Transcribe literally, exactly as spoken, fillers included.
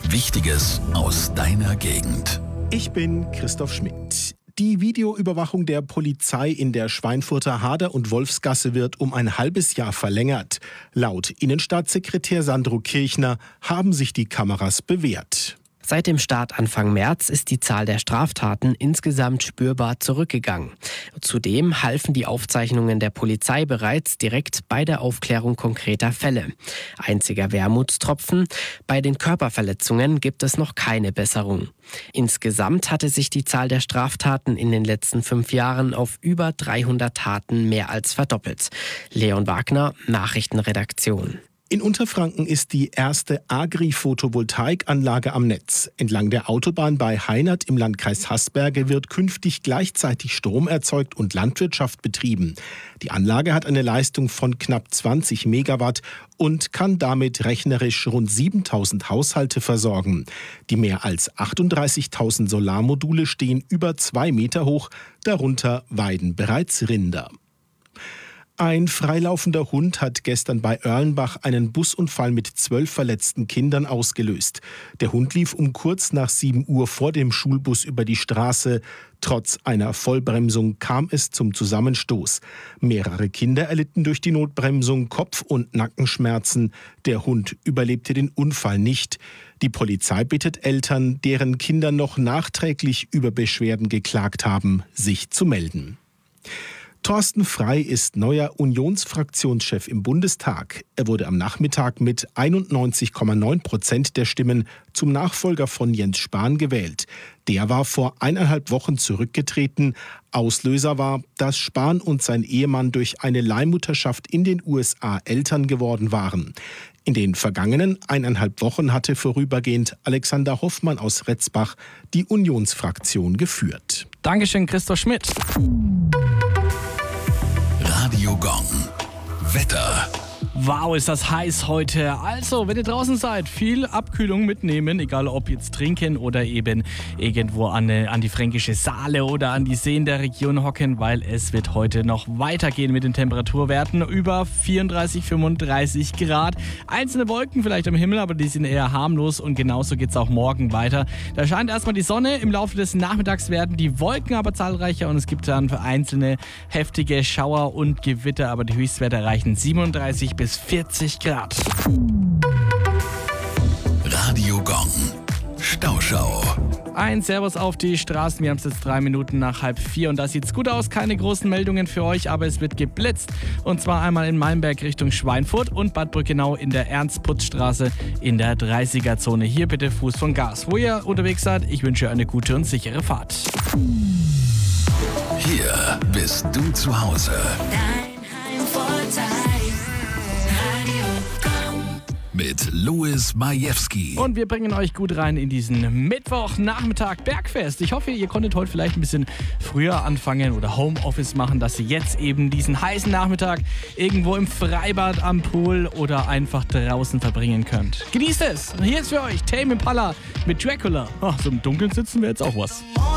Wichtiges aus deiner Gegend. Ich bin Christoph Schmidt. Die Videoüberwachung der Polizei in der Schweinfurter Hader- und Wolfsgasse wird um ein halbes Jahr verlängert. Laut Innenstaatssekretär Sandro Kirchner haben sich die Kameras bewährt. Seit dem Start Anfang März ist die Zahl der Straftaten insgesamt spürbar zurückgegangen. Zudem halfen die Aufzeichnungen der Polizei bereits direkt bei der Aufklärung konkreter Fälle. Einziger Wermutstropfen: bei den Körperverletzungen gibt es noch keine Besserung. Insgesamt hatte sich die Zahl der Straftaten in den letzten fünf Jahren auf über dreihundert Taten mehr als verdoppelt. Leon Wagner, Nachrichtenredaktion. In Unterfranken ist die erste Agri-Photovoltaikanlage am Netz. Entlang der Autobahn bei Heinert im Landkreis Haßberge wird künftig gleichzeitig Strom erzeugt und Landwirtschaft betrieben. Die Anlage hat eine Leistung von knapp zwanzig Megawatt und kann damit rechnerisch rund siebentausend Haushalte versorgen. Die mehr als achtunddreißigtausend Solarmodule stehen über zwei Meter hoch, darunter weiden bereits Rinder. Ein freilaufender Hund hat gestern bei Erlenbach einen Busunfall mit zwölf verletzten Kindern ausgelöst. Der Hund lief um kurz nach sieben Uhr vor dem Schulbus über die Straße. Trotz einer Vollbremsung kam es zum Zusammenstoß. Mehrere Kinder erlitten durch die Notbremsung Kopf- und Nackenschmerzen. Der Hund überlebte den Unfall nicht. Die Polizei bittet Eltern, deren Kinder noch nachträglich über Beschwerden geklagt haben, sich zu melden. Thorsten Frey ist neuer Unionsfraktionschef im Bundestag. Er wurde am Nachmittag mit einundneunzig Komma neun Prozent der Stimmen zum Nachfolger von Jens Spahn gewählt. Der war vor eineinhalb Wochen zurückgetreten. Auslöser war, dass Spahn und sein Ehemann durch eine Leihmutterschaft in den U S A Eltern geworden waren. In den vergangenen eineinhalb Wochen hatte vorübergehend Alexander Hoffmann aus Retzbach die Unionsfraktion geführt. Dankeschön, Christoph Schmidt. Radio Gong. Wetter. Wow, ist das heiß heute. Also, wenn ihr draußen seid, viel Abkühlung mitnehmen, egal ob jetzt trinken oder eben irgendwo an, an die fränkische Saale oder an die Seen der Region hocken, weil es wird heute noch weitergehen mit den Temperaturwerten über vierunddreißig, fünfunddreißig Grad. Einzelne Wolken vielleicht am Himmel, aber die sind eher harmlos und genauso geht es auch morgen weiter. Da scheint erstmal die Sonne, im Laufe des Nachmittags werden die Wolken aber zahlreicher und es gibt dann für einzelne heftige Schauer und Gewitter, aber die Höchstwerte erreichen siebenunddreißig bis vierzig Grad. Radio Gong. Stauschau. Ein Servus auf die Straßen. Wir haben es jetzt drei Minuten nach halb vier und da sieht es gut aus. Keine großen Meldungen für euch, aber es wird geblitzt. Und zwar einmal in Malmberg Richtung Schweinfurt und Bad Brückenau in der Ernst-Putz-Straße in der dreißiger-Zone. Hier bitte Fuß von Gas. Wo ihr unterwegs seid, ich wünsche eine gute und sichere Fahrt. Hier bist du zu Hause. Dein Heimvorteil. Mit Louis Majewski. Und wir bringen euch gut rein in diesen Mittwochnachmittag Bergfest. Ich hoffe, ihr konntet heute vielleicht ein bisschen früher anfangen oder Homeoffice machen, dass ihr jetzt eben diesen heißen Nachmittag irgendwo im Freibad, am Pool oder einfach draußen verbringen könnt. Genießt es! Hier ist für euch Tame Impala mit Dracula. Oh, so im Dunkeln sitzen wir jetzt auch was.